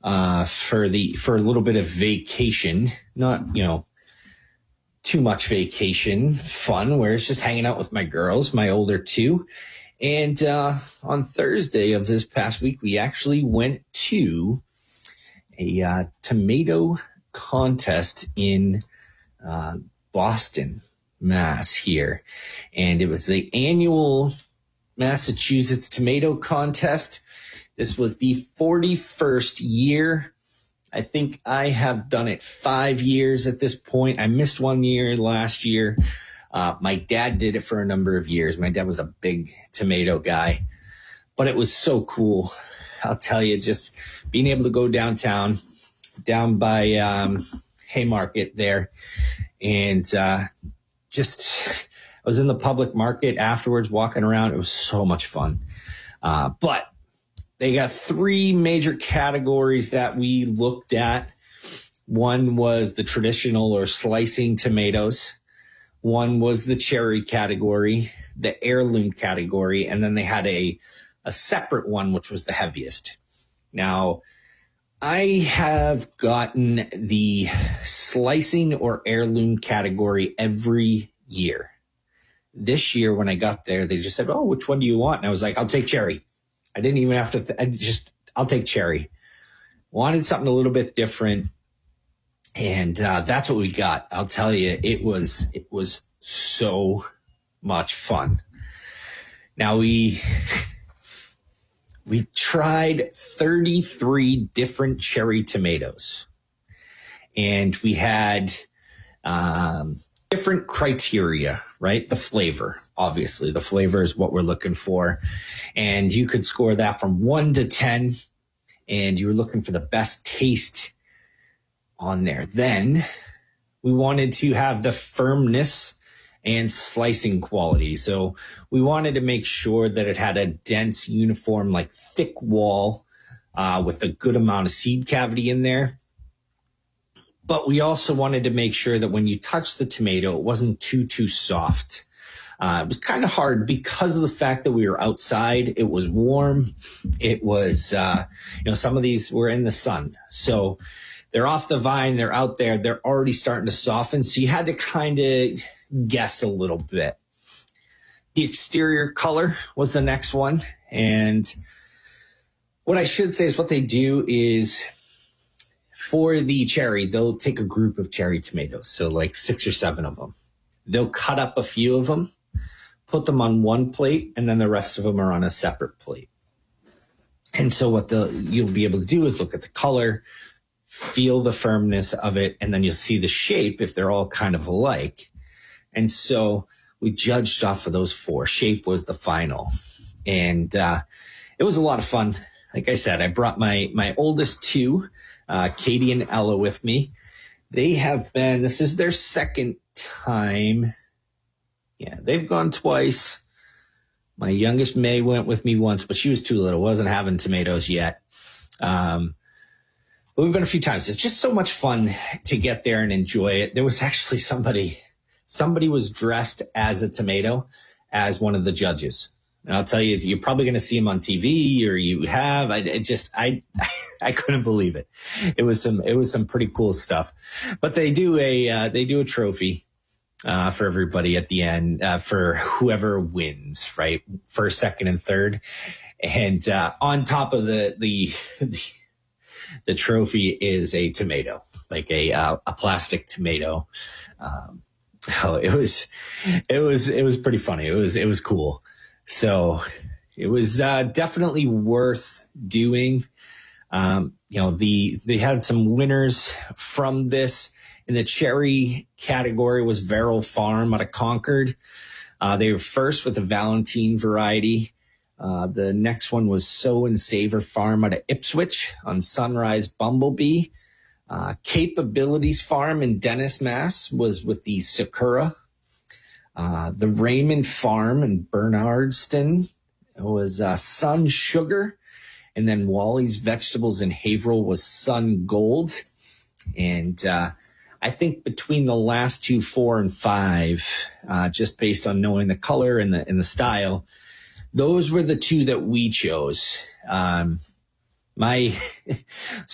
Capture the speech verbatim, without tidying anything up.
uh, for the, for a little bit of vacation, not, you know, too much vacation fun where it's just hanging out with my girls, my older two. And, uh, on Thursday of this past week, we actually went to a, uh, tomato contest in, uh, Boston, Mass here. And it was the annual Massachusetts Tomato Contest. This was the forty-first year. I think I have done it five years at this point. I missed one year last year. Uh, my dad did it for a number of years. My dad was a big tomato guy, but it was so cool. I'll tell you, just being able to go downtown, down by um, Haymarket there, and uh, just I was in the public market afterwards, walking around. It was so much fun. Uh, but they got three major categories that we looked at. One was the traditional or slicing tomatoes. One was the cherry category, the heirloom category, and then they had a, a separate one, which was the heaviest. Now, I have gotten the slicing or heirloom category every year. This year, when I got there, they just said, oh, which one do you want? And I was like, I'll take cherry. I didn't even have to, th- I just, I'll take cherry. Wanted something a little bit different. And, uh, that's what we got. I'll tell you, it was, it was so much fun. Now we, we tried thirty-three different cherry tomatoes, and we had, um, different criteria, right? The flavor, obviously. The flavor is what we're looking for. And you could score that from one to ten, and you were looking for the best taste on there. Then we wanted to have the firmness and slicing quality. So we wanted to make sure that it had a dense, uniform, like thick wall uh, with a good amount of seed cavity in there. But we also wanted to make sure that when you touch the tomato, it wasn't too, too soft. Uh, it was kind of hard because of the fact that we were outside. It was warm. It was, uh, you know, some of these were in the sun. So they're off the vine. They're out there. They're already starting to soften. So you had to kind of guess a little bit. The exterior color was the next one. And what I should say is what they do is, for the cherry, they'll take a group of cherry tomatoes, so like six or seven of them. They'll cut up a few of them, put them on one plate, and then the rest of them are on a separate plate. And so what the you'll be able to do is look at the color, feel the firmness of it, and then you'll see the shape if they're all kind of alike. And so we judged off of those four. Shape was the final. And uh, it was a lot of fun. Like I said, I brought my my oldest two, Uh, Katie and Ella, with me. They have been, this is their second time. Yeah, they've gone twice. My youngest May went with me once, but she was too little, wasn't having tomatoes yet. Um, but we've been a few times. It's just so much fun to get there and enjoy it. There was actually somebody, somebody was dressed as a tomato as one of the judges. And I'll tell you, you're probably going to see him on T V, or you have. I it just, I, I couldn't believe it. It was some, it was some pretty cool stuff. But they do a, uh, they do a trophy uh, for everybody at the end uh, for whoever wins, right? First, second, and third. And uh, on top of the the the, the trophy is a tomato, like a uh, a plastic tomato. Um, oh, it was, it was, it was pretty funny. It was, it was cool. So it was uh, definitely worth doing. Um, you know, the they had some winners from this. In the cherry category was Verrill Farm out of Concord. Uh, they were first with the Valentine variety. Uh, the next one was Sow and Savor Farm out of Ipswich on Sunrise Bumblebee. Uh, Capabilities Farm in Dennis, Mass was with the Sakura. Uh, the Raymond Farm in Bernardston was uh, Sun Sugar. And then Wally's Vegetables in Haverhill was Sun Gold. And uh, I think between the last two, four and five, uh, just based on knowing the color and the and the style, those were the two that we chose. Um, my